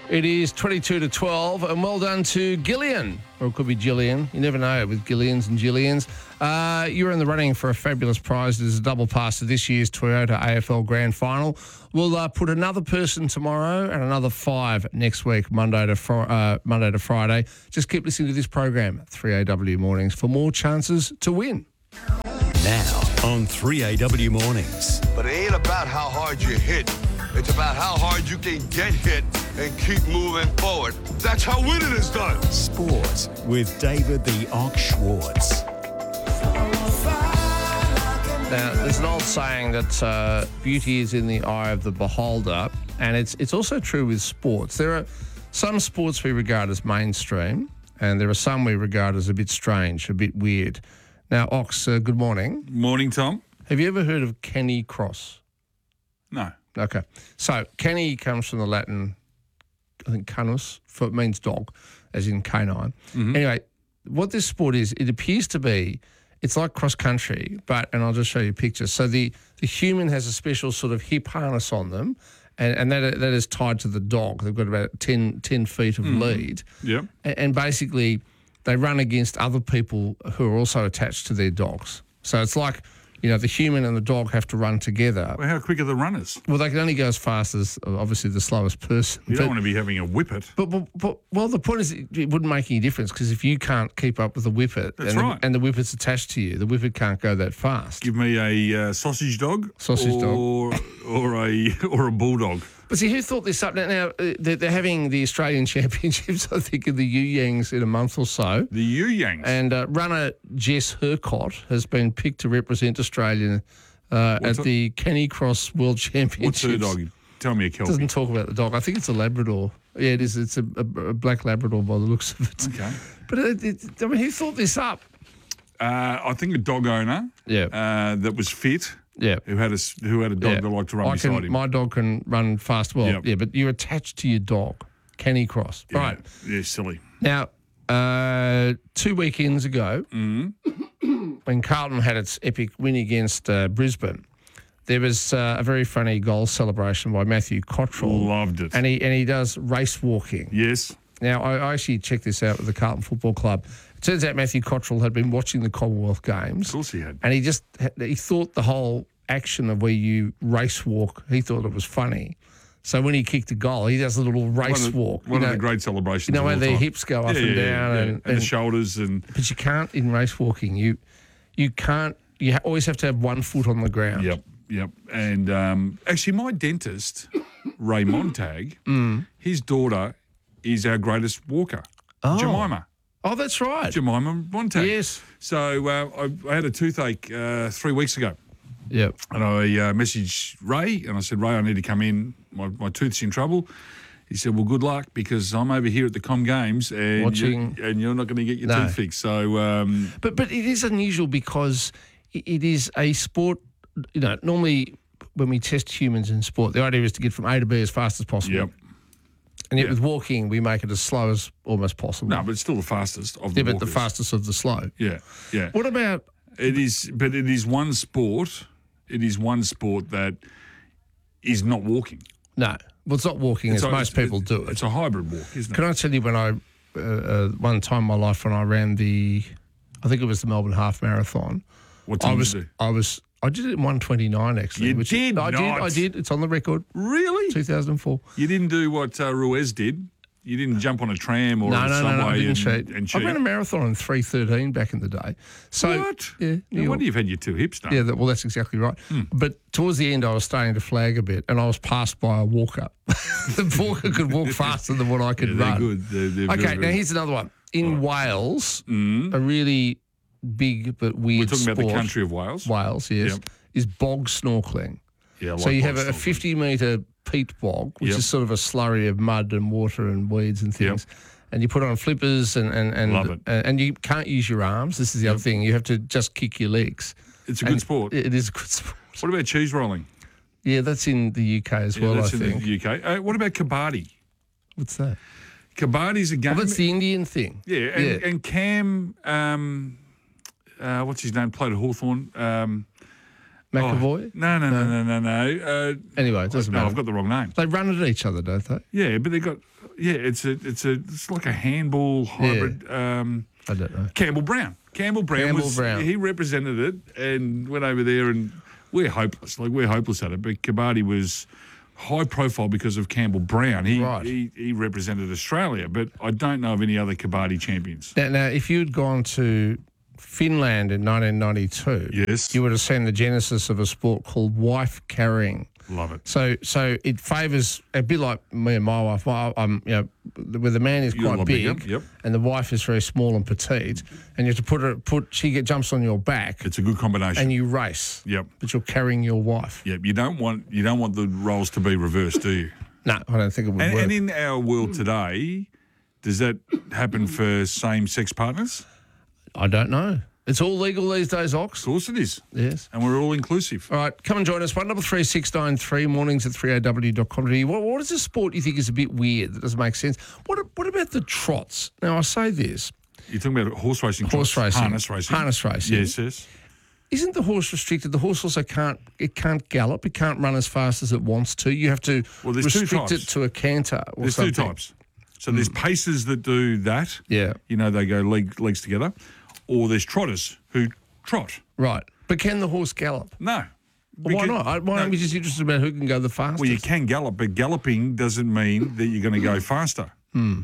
It is twenty-two to twelve, and well done to Gillian. Or it could be Gillian. You never know with Gillians and Gillians. Uh, you're in the running for a fabulous prize. There's a double pass to this year's Toyota A F L Grand Final. We'll uh, put another person tomorrow and another five next week, Monday to, fr- uh, Monday to Friday. Just keep listening to this program, three A W Mornings, for more chances to win. Now on three A W Mornings. But it ain't about how hard you hit. It's about how hard you can get hit and keep moving forward. That's how winning is done. Sports with David the Ox Schwartz. Now, there's an old saying that uh, beauty is in the eye of the beholder, and it's it's also true with sports. There are some sports we regard as mainstream, and there are some we regard as a bit strange, a bit weird. Now, Ox, uh, good morning. Morning, Tom. Have you ever heard of canicross? No. Okay. So, cani comes from the Latin, I think, canus, for, it means dog, as in canine. Mm-hmm. Anyway, what this sport is, it appears to be, it's like cross country, but, and I'll just show you pictures. So the, the human has a special sort of hip harness on them, and, and that that is tied to the dog. They've got about ten, ten feet of Mm. lead. Yep. And, and basically, they run against other people who are also attached to their dogs. So it's like, you know, the human and the dog have to run together. Well, how quick are the runners? Well, they can only go as fast as, obviously, the slowest person. You But- don't want to be having a whippet. but, but, but well, the point is, it, it wouldn't make any difference because if you can't keep up with the whippet, That's and, right. the, and the whippet's attached to you, the whippet can't go that fast. Give me a uh, sausage dog, Sausage or, dog, or a or a bulldog. But see, who thought this up? Now, now uh, they're, they're having the Australian Championships, I think, in the Yu Yangs in a month or so. The Yu Yangs. And uh, runner Jess Hercott has been picked to represent Australia uh, at a- the Canicross World Championships. What's her dog? Tell me a kelpie. Doesn't talk about the dog. I think it's a Labrador. Yeah, it is. It's a, a, a black Labrador by the looks of it. Okay. But it, it, I mean, who thought this up? Uh, I think a dog owner. Yeah. Uh, that was fit. Yeah. Who had a s- who had a dog Yeah. that liked to run I beside can, him. My dog can run fast. Well, Yep. yeah, but you're attached to your dog. Canicross. Yeah. Right. Yeah, silly. Now, uh, two weekends ago, Mm-hmm. when Carlton had its epic win against uh, Brisbane, there was uh, a very funny goal celebration by Matthew Cottrell. Loved it. And he and he does race walking. Yes. Now, I, I actually checked this out with the Carlton Football Club. It turns out Matthew Cottrell had been watching the Commonwealth Games. Of course he had. And he just he thought the whole action of where you race walk, he thought it was funny. So when he kicked a goal, he does a little race one of, walk. One you of know, the great celebrations. You know of where all their time. hips go up Yeah, and yeah, down, yeah, and, yeah. and the shoulders, and but you can't in race walking. You you can't. You ha- always have to have one foot on the ground. Yep, yep. And um, actually, my dentist, Ray Montag, Mm. his daughter is our greatest walker, Oh. Jemima. Oh, that's right. Jemima Montag. Yes. So uh, I, I had a toothache uh, three weeks ago. Yep. And I uh, messaged Ray and I said, Ray, I need to come in. My, my tooth's in trouble. He said, well, good luck because I'm over here at the Com Games and, Watching- you're, and you're not going to get your No. tooth fixed. So, um, But but it is unusual because i- it is a sport. You know, normally when we test humans in sport, the idea is to get from A to B as fast as possible. Yep. And yet Yeah. with walking, we make it as slow as almost possible. no, but it's still the fastest of the yeah, but the walkers. fastest of the slow. Yeah, yeah. What about? It is, but it is one sport. It is one sport that is not walking. No, well, it's not walking It's as a- most it's- people do it. It's a hybrid walk, isn't it? Can I tell you when I, uh, uh, one time in my life when I ran the, I think it was the Melbourne Half Marathon. What time I did was, you do? I was, I did it in one twenty-nine actually. You which did I did, I not. did. It's on the record. Really? two thousand four. You didn't do what uh, Ruiz did. You didn't jump on a tram or No, a no, no, subway no, I didn't and, cheat. and I cheat. ran a marathon in three thirteen back in the day. So, What? Yeah. New No York. wonder you've had your two hips done. Yeah, that, well, that's exactly right. Hmm. But towards the end, I was starting to flag a bit, and I was passed by a walker. The walker could walk faster than what I could Yeah, they're run. good. They're- they're okay, very, now very- here's another one. In Wales, Mm. a really big but weird We're talking sport, about the country of Wales. Wales, yes, Yep. is bog snorkeling. Yeah, I so like you bog have a, a snorkeling. fifty metre peat bog, which Yep. is sort of a slurry of mud and water and weeds and things. And you put on flippers and and and, Love it. and and you can't use your arms. This is the other thing. You have to just kick your legs. It's a And good sport. It is a good sport. What about cheese rolling? Yeah, that's in the U K as Yeah, well, that's I in think. the U K. Uh, what about kabaddi? What's that? Kabaddi's a game. Oh, that's the Indian thing. Yeah, and, and Cam, um, uh, what's his name? Played at Hawthorn. Um, McAvoy? oh, no, no, no, no, no, no. Uh, Anyway, it doesn't no, matter. I've got the wrong name. They run at each other, don't they? Yeah, but they got Yeah, it's a it's a it's like a handball hybrid. Um, I don't know. Campbell Brown. Campbell Brown Campbell was Brown. he represented it and went over there, and we're hopeless. Like we're hopeless at it. But Kabaddi was high profile because of Campbell Brown. He, Right. he he represented Australia, but I don't know of any other Kabaddi champions. Now, now, if you'd gone to Finland in nineteen ninety-two, yes, you would have seen the genesis of a sport called wife carrying. Love it. So, so it favours a bit like me and my wife. My, um, you know, where the man is You're a quite lot big, bigger, yep. and the wife is very small and petite, and you have to put her put. She get jumps on your back. It's a good combination. And you race. Yep. But you're carrying your wife. Yep. You don't want you don't want the roles to be reversed, do you? No, I don't think it would And, work. and in our world today, does that happen for same-sex partners? I don't know. It's all legal these days, Ox. Of course it is. Yes. And we're all inclusive. All right, come and join us. one double three six nine three, mornings at three a w dot com. What, what is a sport you think is a bit weird that doesn't make sense? What What about the trots? Now, I say this. You're talking about horse racing? Horse trots, racing. Harness racing? Harness racing. Yes, yes. Isn't the horse restricted? The horse also can't it can't gallop. It can't run as fast as it wants to. You have to Well, there's two restrict it types. to a canter or There's something. two types. So there's pacers that do that. Yeah. You know, they go leg, legs together. Or there's trotters who trot. Right. But can the horse gallop? No. Well, why Because- not? I, why no. aren't we just interested about who can go the fastest? Well, you can gallop, but galloping doesn't mean that you're going to go faster. Hmm.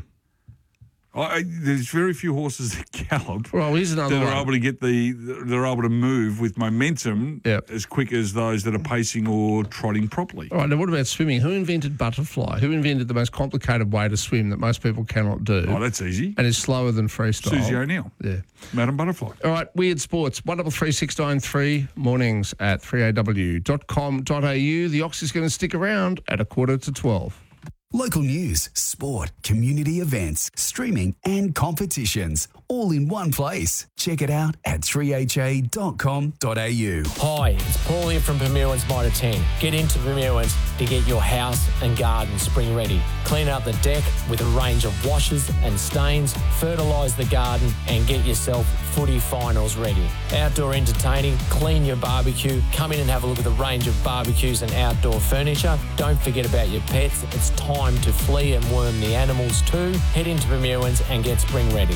I, I- there's very few horses that gallop. Well, here's another that one. are able to get the they're able to move with momentum as quick as those that are pacing or trotting properly. All right, now what about swimming? Who invented butterfly? Who invented the most complicated way to swim that most people cannot do? Oh, that's easy. And is slower than freestyle. Susie O'Neill. Yeah. Madam Butterfly. All right, weird sports. one double three six nine three, mornings at three a w dot com dot a u. The Ox is going to stick around at a quarter to twelve. Local news, sport, community events, streaming and competitions, all in one place. Check it out at three h a dot com dot a u. Hi, it's Paul here from Bermuans Mitre ten. Get into Bermuans to get your house and garden spring ready. Clean out the deck with a range of washes and stains, fertilise the garden and get yourself footy finals ready. Outdoor entertaining, clean your barbecue, come in and have a look at the range of barbecues and outdoor furniture. Don't forget about your pets. It's time to flea and worm the animals too. Head into Bermuans and get spring ready.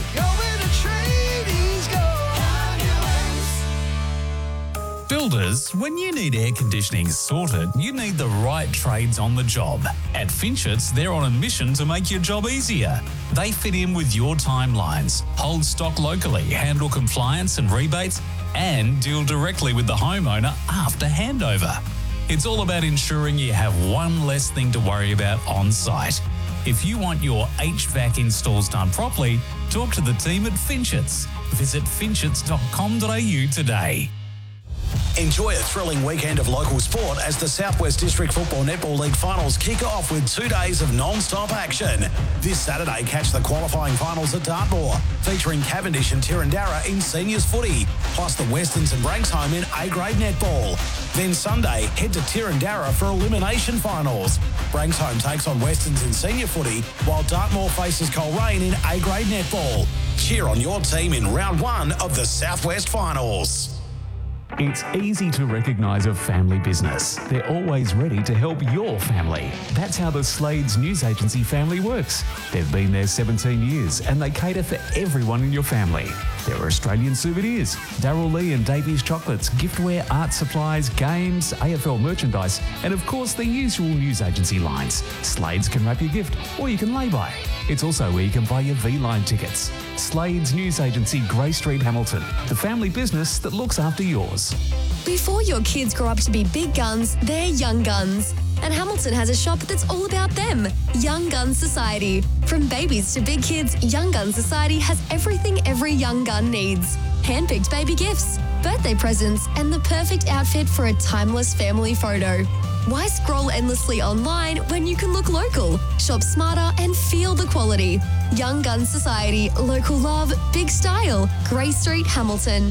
Builders, when you need air conditioning sorted, you need the right trades on the job. At Finchets, they're on a mission to make your job easier. They fit in with your timelines, hold stock locally, handle compliance and rebates, and deal directly with the homeowner after handover. It's all about ensuring you have one less thing to worry about on site. If you want your H V A C installs done properly, talk to the team at Finchets. Visit finchets dot com dot a u today. Enjoy a thrilling weekend of local sport as the Southwest District Football Netball League finals kick off with two days of non-stop action. This Saturday, catch the qualifying finals at Dartmoor, featuring Cavendish and Tirrandara in seniors footy, plus the Westons and Branksome in A-grade netball. Then Sunday, head to Tirrandara for elimination finals. Branksome takes on Westons in senior footy, while Dartmoor faces Coleraine in A-grade netball. Cheer on your team in round one of the Southwest Finals. It's easy to recognise a family business. They're always ready to help your family. That's how the Slades News Agency family works. They've been there seventeen years and they cater for everyone in your family. There are Australian souvenirs, Darryl Lee and Davies chocolates, giftware, art supplies, games, A F L merchandise, and of course the usual news agency lines. Slades can wrap your gift or you can lay-by. It's also where you can buy your V-Line tickets. Slades News Agency, Grey Street, Hamilton. The family business that looks after yours. Before your kids grow up to be big guns, they're young guns. And Hamilton has a shop that's all about them, Young Guns Society. From babies to big kids, Young Guns Society has everything every young gun needs. Handpicked baby gifts, birthday presents, and the perfect outfit for a timeless family photo. Why scroll endlessly online when you can look local, shop smarter, and feel the quality? Young Guns Society, local love, big style, Grey Street, Hamilton.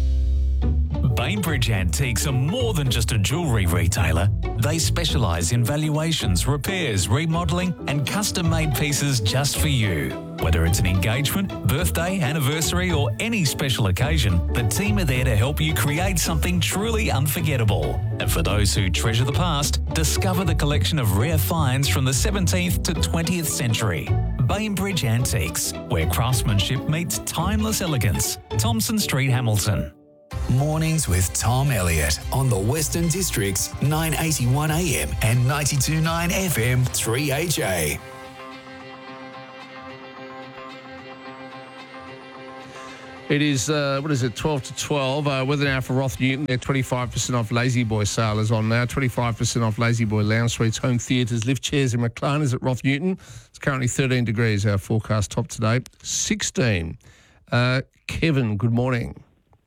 Bainbridge Antiques are more than just a jewellery retailer. They specialise in valuations, repairs, remodelling and custom-made pieces just for you. Whether it's an engagement, birthday, anniversary or any special occasion, the team are there to help you create something truly unforgettable. And for those who treasure the past, Discover the collection of rare finds from the seventeenth to twentieth century. Bainbridge Antiques, where craftsmanship meets timeless elegance. Thompson Street, Hamilton. Mornings with Tom Elliott on the Western District's nine eighty-one A M and ninety-two point nine F M three H A. It is, uh, what is it, twelve to twelve. Uh, weather now for Roth Newton. They're twenty-five percent off Lazy Boy sale is on now. twenty-five percent off Lazy Boy lounge suites, home theatres, lift chairs and recliners at Roth Newton. It's currently thirteen degrees, our forecast top today. sixteen. Uh, Kevin, good morning.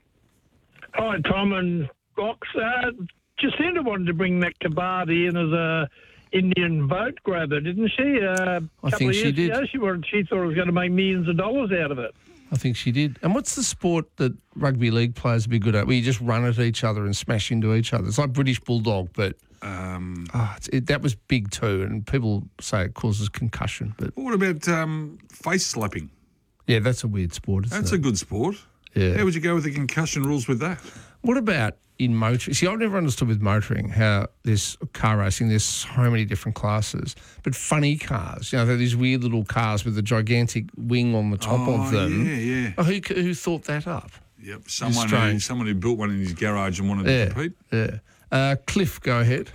Hi, Tom and Box. Uh, Jacinda wanted to bring that Kabadi in as a Indian vote grabber, didn't she? Uh, a I couple think of she years did. ago, she, wanted, she thought it was going to make millions of dollars out of it. I think she did. And what's the sport that rugby league players would be good at, where you just run at each other and smash into each other? It's like British Bulldog, but Um, oh, it's, it, that was big too, and people say it causes concussion. But what about um, face slapping? yeah, that's a weird sport, isn't That's it? a good sport. Yeah. How would you go with the concussion rules with that? What about in motoring? See, I've never understood with motoring how there's car racing, there's so many different classes, but funny cars, you know, they're these weird little cars with a gigantic wing on the top Oh, of them. yeah, yeah. Oh, who, who thought that up? Yep, someone who, strange. someone who built one in his garage and wanted Yeah, to compete. yeah. Uh, Cliff, go ahead.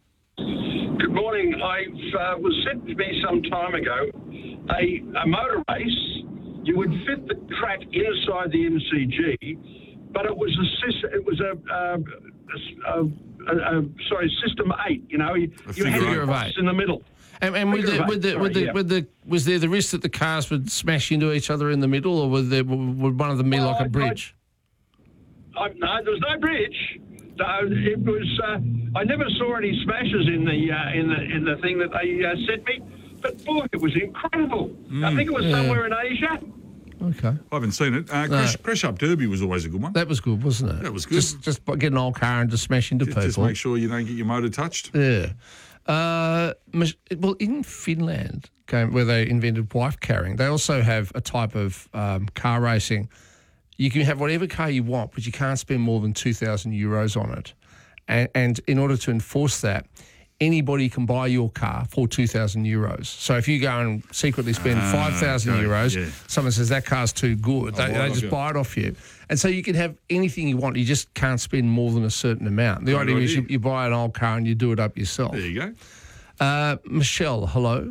Good morning. I uh, was said to me some time ago, a, a motor race, you would fit the track inside the M C G, but it was a sys- it was a, uh, a, a, a sorry system eight. You know, you, you had figure your of box eight. in the middle. And, and with Figure the, of with the, eight, with the, sorry, yeah. with the, was there the risk that the cars would smash into each other in the middle, or would there, would one of them be Well, like I- a bridge? I, no, there was no bridge. No, it was. Uh, I never saw any smashes in the uh, in the in the thing that they uh, sent me. But boy, it was incredible. I think it was Yeah. somewhere in Asia. Okay. I haven't seen it. Uh, No. crash, crash Up Derby was always a good one. That was good, wasn't it? That was good. Just, just get an old car and just smash into Just, people. just make sure you don't get your motor touched. Yeah. Uh, Mich- well, in Finland, okay, where they invented wife carrying, they also have a type of um, car racing. You can have whatever car you want, but you can't spend more than two thousand euros on it. And, and in order to enforce that, anybody can buy your car for two thousand euros. So if you go and secretly spend Ah, five thousand okay, euros, yeah. someone says that car's too good, I'll they, buy it they off just you. buy it off you. And so you can have anything you want. You just can't spend more than a certain amount. The Great idea is idea. you, you buy an old car and you do it up yourself. There you go. Uh, Michelle, hello.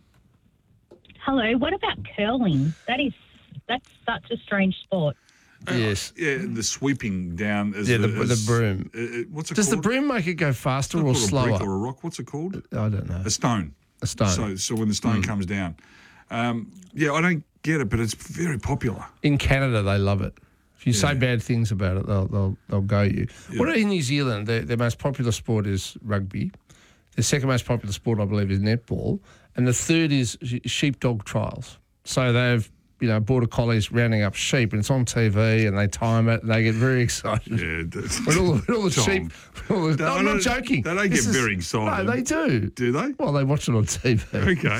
Hello. What about curling? That is that's such a strange sport. Yes. Yeah, the sweeping down as Yeah, the, the, the as- broom. Uh, uh, what's it Does called? the broom make it go faster It's or not called a slower? brick or a rock. What's it called? I don't know. A stone. A stone. So, so when the stone Mm. comes down, um, yeah, I don't get it, but it's very popular. In Canada, they love it. If you say Yeah. bad things about it, they'll they'll, they'll go you. Yeah. What in New Zealand? Their, their most popular sport is rugby. The second most popular sport, I believe, is netball, and the third is sh- sheepdog trials. So they've you know border collies rounding up sheep, and it's on T V, and they time it, and they get very excited. Yeah, that's, When all, when all the Tom, sheep. when all the- they no, I'm not don't- joking. they don't This get is- very excited. No, they do. Do they? Well, they watch it on T V. Okay.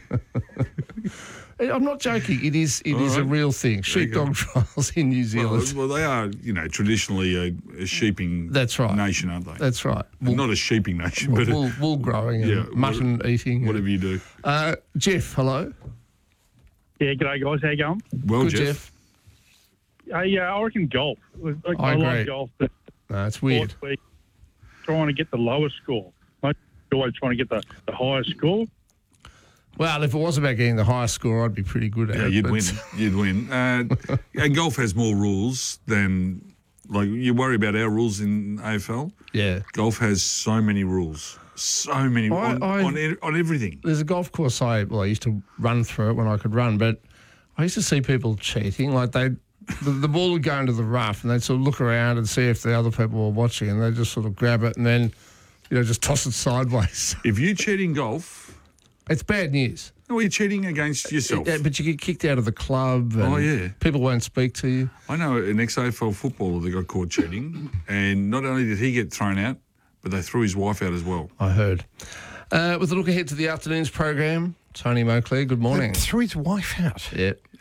I'm not joking. It is. It All is a right. real thing. There you Sheepdog go. trials in New Well, Zealand. well, they are, you know, traditionally a, a sheeping That's right. nation, aren't they? That's right. Well, not a sheeping nation, but a- wool, wool growing and yeah, mutton what- eating. whatever you do. Uh, Jeff, hello. Yeah, g'day guys. How you going? Well, Good, Jeff. Jeff. Uh, yeah, I reckon golf. Like, I I, agree. love golf, but No, it's weird. sports where you're trying to get the lowest score. Most people are always trying to get the, the highest score. Well, if it was about getting the highest score, I'd be pretty good at Yeah, it. you'd but- win. You'd win. Uh, and golf has more rules than, like, you worry about our rules in A F L. Yeah. Golf has so many ruals. So many I- on, I- on, e- on everything. There's a golf course I well, I used to run through it when I could run, but I used to see people cheating. Like they, the, the ball would go into the rough, and they'd sort of look around and see if the other people were watching, and they'd just sort of grab it and then, you know, just toss it sideways. If you cheat in golf, it's bad news. well, you're cheating against yourself. Yeah, but you get kicked out of the club. And Oh, yeah. people won't speak to you. I know an ex-A F L footballer that got caught cheating, and not only did he get thrown out, but they threw his wife out as well. I heard. Uh, with a look ahead to the afternoon's program, Tony Monclair, good morning. Threw his wife out. Yeah.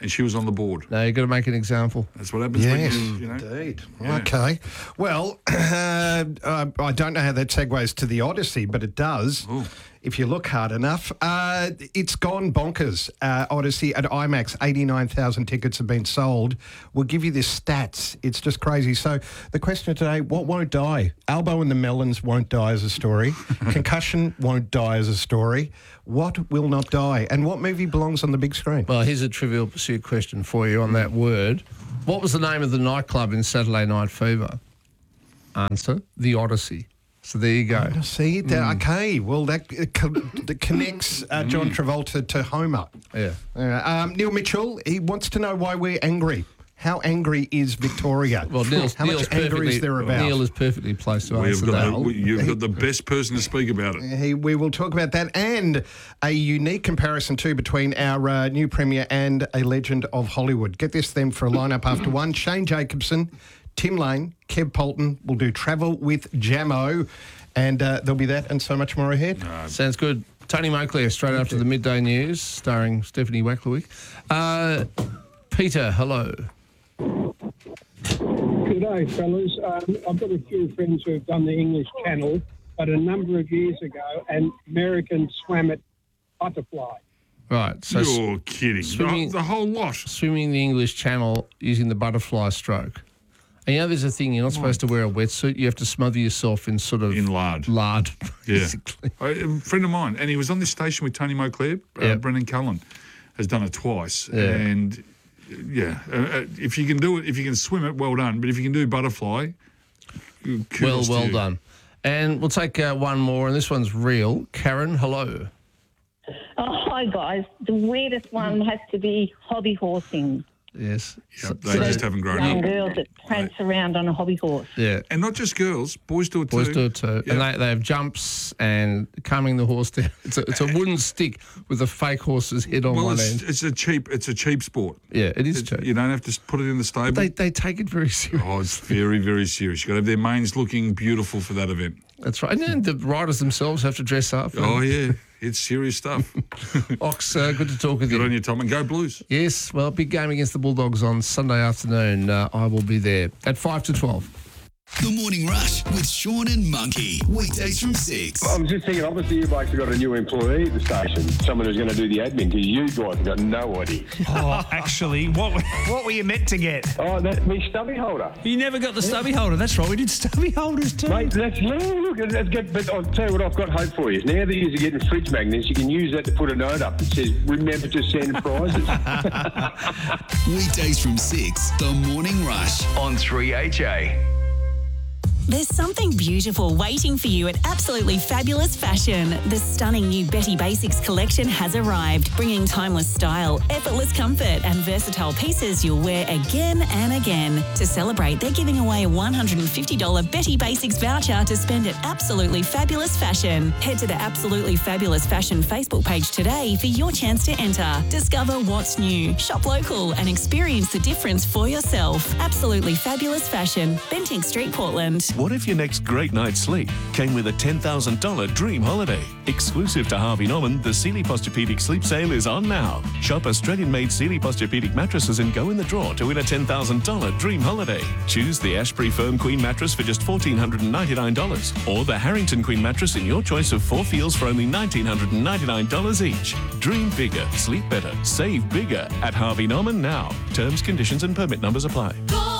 and she was on the board. No, you've got to make an example. That's what happens Yes, when you, you know. indeed. Yeah. Okay. Well, uh, uh, I don't know how that segues to the Odyssey, but it does. Ooh. If you look hard enough. Uh, it's gone bonkers. Uh, Odyssey at IMAX, eighty-nine thousand tickets have been sold. We'll give you the stats. It's just crazy. So the question today, what won't die? Albo and the Melons won't die as a story. Concussion won't die as a story. What will not die? And what movie belongs on the big screen? Well, here's a Trivial Pursuit question for you on that word. What was the name of the nightclub in Saturday Night Fever? Answer, The Odyssey. So there you go. Oh, see, that, okay. Well, that, uh, co- that connects uh, John Travolta to Homer. Yeah. Uh, um, Neil Mitchell, he wants to know why we're angry. How angry is Victoria? Well, Neil's, How Neil's much anger perfectly, is there about? Neil is perfectly placed to We've answer got that. the, we- you've got the best person to speak about it. He, we will talk about that and a unique comparison too between our uh, new premier and a legend of Hollywood. Get this then for a lineup after one. Shane Jacobson, Tim Lane, Kev Polton will do Travel with Jamo, and uh, there'll be that and so much more ahead. Sounds good. Tony Moncler, straight after the midday news, starring Stephanie Wacklewick. Uh, Peter, hello. Good day, fellas. Um, I've got a few friends who have done the English Channel, but a number of years ago, an American swam at Butterfly. Right. So You're kidding. Swimming, the, the whole lot. Swimming the English Channel using the butterfly stroke. And you know, there's a thing, you're not supposed to wear a wetsuit. You have to smother yourself in sort of... In lard. Lard, Yeah. basically. A a friend of mine, and he was on this station with Tony Moncler, uh, Yeah. Brendan Cullen, has done it twice. Yeah. And, yeah, uh, uh, if you can do it, if you can swim it, well done. But if you can do butterfly, Well, kudos to well you. done. And we'll take uh, one more, and this one's real. Karen, hello. Oh, hi, guys. The weirdest one has to be hobby horsing. Yes. Yep, they just haven't grown Young up. girls that prance around on a hobby horse. Yeah. And not just girls, boys do it too. Boys do it too. And they, they have jumps and calming the horse down. It's a, it's a wooden stick with a fake horse's head on Well, one it's, end. it's a cheap, it's a cheap sport. Yeah, it is It's- cheap. You don't have to put it in the stable. But they, they take it very seriously. Oh, it's very, very serious. You've got to have their manes looking beautiful for that event. That's right. And then the riders themselves have to dress up. Oh, yeah. It's serious stuff. Ox, uh, good to talk with Good you. on you, Tom. And go Blues. Yes, well, big game against the Bulldogs on Sunday afternoon. Uh, I will be there at five to twelve. The Morning Rush with Sean and Monkey. Weekdays from six. I was just thinking, obviously you guys have got a new employee at the station, someone who's going to do the admin, because you guys have got no idea. Oh, actually, what were- what were you meant to get? Oh, that's me stubby holder. You never got the stubby holder. That's right. We did stubby holders too. Mate, that's, no, look, that's good, but I'll tell you what I've got hope for you. Now that you're getting fridge magnets, you can use that to put a note up that says, remember to send prizes. Weekdays from six. The Morning Rush on three H A. There's something beautiful waiting for you at Absolutely Fabulous Fashion. The stunning new Betty Basics collection has arrived, bringing timeless style, effortless comfort and versatile pieces you'll wear again and again. To celebrate, they're giving away a one hundred fifty dollars Betty Basics voucher to spend at Absolutely Fabulous Fashion. Head to the Absolutely Fabulous Fashion Facebook page today for your chance to enter. Discover what's new, shop local and experience the difference for yourself. Absolutely Fabulous Fashion, Bentinck Street, Portland. What if your next great night's sleep came with a ten thousand dollars dream holiday? Exclusive to Harvey Norman, the Sealy Posturepedic sleep sale is on now. Shop Australian-made Sealy Posturepedic mattresses and go in the draw to win a ten thousand dollars dream holiday. Choose the Ashbury Firm Queen mattress for just one thousand four hundred ninety-nine dollars or the Harrington Queen mattress in your choice of four feels for only one thousand nine hundred ninety-nine dollars each. Dream bigger, sleep better, save bigger at Harvey Norman now. Terms, conditions and permit numbers apply.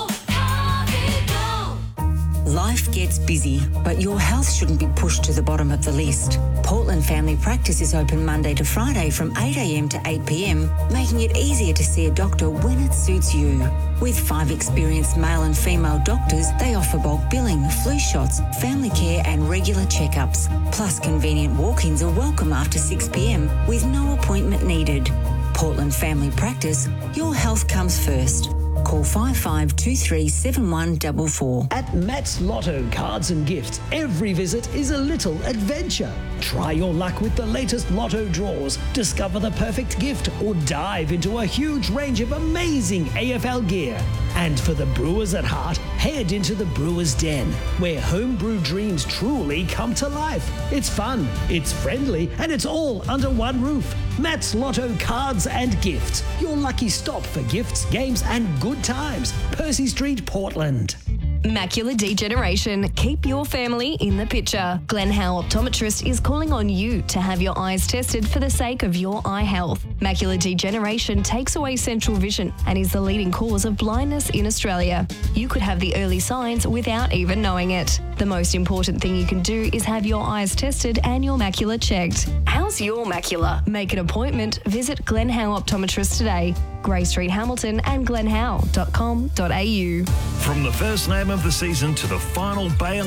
Life gets busy, but your health shouldn't be pushed to the bottom of the list. Portland Family Practice is open Monday to Friday from eight a m to eight p m, making it easier to see a doctor when it suits you. With five experienced male and female doctors, they offer bulk billing, flu shots, family care and regular checkups. Plus, convenient walk-ins are welcome after six p m with no appointment needed. Portland Family Practice, your health comes first. Call five five two three seven one four four. At Matt's Lotto Cards and Gifts, every visit is a little adventure. Try your luck with the latest Lotto draws, discover the perfect gift, or dive into a huge range of amazing A F L gear. And for the brewers at heart, head into the Brewers Den, where homebrew dreams truly come to life. It's fun, it's friendly, and it's all under one roof. Matt's Lotto Cards and Gifts, your lucky stop for gifts, games, and good times. Percy Street, Portland. Macular degeneration. Keep your family in the picture. Glenn Howe Optometrist is calling on you to have your eyes tested for the sake of your eye health. Macular degeneration takes away central vision and is the leading cause of blindness in Australia. You could have the early signs without even knowing it. The most important thing you can do is have your eyes tested and your macula checked. How's your macula? Make an appointment. Visit Glenn Howe Optometrist today. Grey Street, Hamilton and glenn howe dot com dot a u. From the first name of the season to the final Bay